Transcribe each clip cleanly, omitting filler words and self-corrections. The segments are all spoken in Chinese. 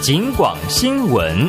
警广新闻。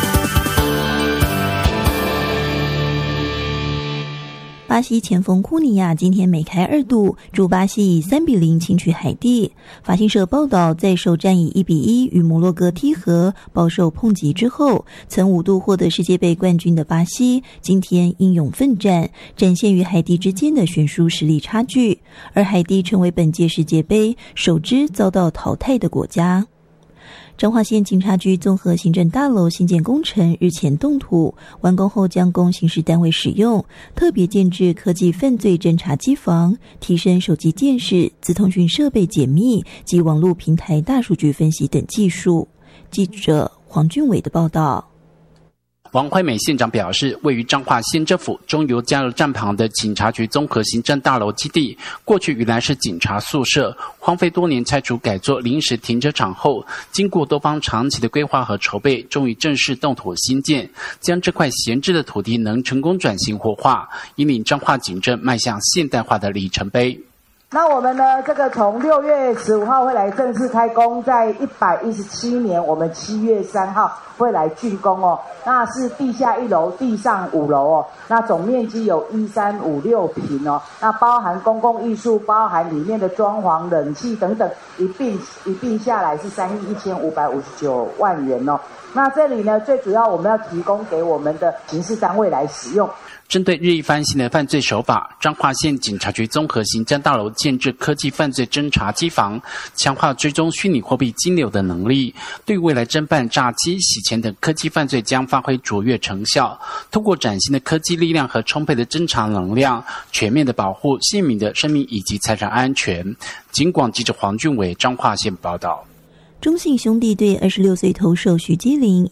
巴西前锋库尼亚今天梅开2度，助巴西以3-0轻取海地。法新社报道，在首战以1-1与摩洛哥踢和，饱受抨击之后，曾5度获得世界杯冠军的巴西，今天英勇奋战，展现与海地之间的悬殊实力差距，而海地成为本届世界杯首支遭到淘汰的国家。彰化县警察局综合行政大楼新建工程日前动土，完工后将供刑事单位使用，特别建置科技犯罪侦查机房，提升手机鉴识、资通讯设备解密及网络平台大数据分析等技术。记者黄俊伟的报道。 王惠美县长表示，位于彰化县政府中油加油站旁的警察局综合行政大楼基地，过去原来是警察宿舍，荒废多年拆除改作临时停车场后，经过多方长期的规划和筹备，终于正式动土兴建，将这块闲置的土地能成功转型活化，引领彰化警政迈向现代化的里程碑。 那我们呢，这个从6月15号会来正式开工，在117年我们7月3号会来竣工哦。那是地下1楼，地上5楼哦。那总面积有1356坪哦。那包含公共艺术，包含里面的装潢、冷气等等，一并下来是3亿1559万元哦。那这里呢，最主要我们要提供给我们的刑事单位来使用。 针对日益翻新的犯罪手法，彰化县警察局综合行政大楼建置科技犯罪侦查机房，强化追踪虚拟货币金流的能力，对未来侦办诈欺、洗钱等科技犯罪将发挥卓越成效。通过崭新的科技力量和充沛的侦查能量，全面的保护县民的生命以及财产安全。警广记者黄俊伟彰化县报道。 中信兄弟队26岁投手许基麟